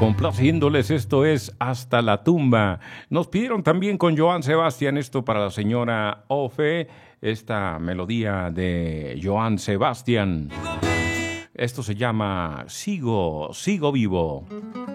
complaciéndoles, esto es Hasta la tumba. Nos pidieron también con Joan Sebastián, esto para la señora Ofe, esta melodía de Joan Sebastián. Esto se llama Sigo Vivo.